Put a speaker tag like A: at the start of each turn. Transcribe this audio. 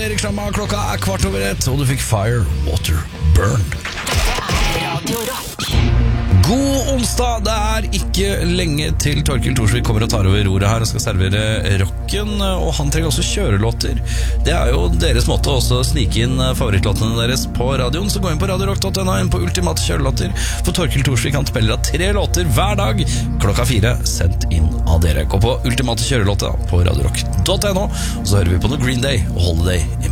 A: Erik Slamma, klokka 1:15, og du fikk Fire, Water, Burn.
B: Radio Rock.
A: God onsdag, det er ikke lenge til Torkild Thorsvik kommer og tar over roret her og skal servere rocken, og han trenger også kjørelåter. Det er jo deres måte også å snike inn favorittlåtene deres på radioen, så gå inn på radiorock.no, inn på Ultimate kjørelåter, for Torkild Thorsvik han spiller av 3 låter hver dag, klokka 4, sendt inn av dere. Gå på Ultimate kjørelåter på radiorock.no, og så hører vi på noe Green Day og Holiday i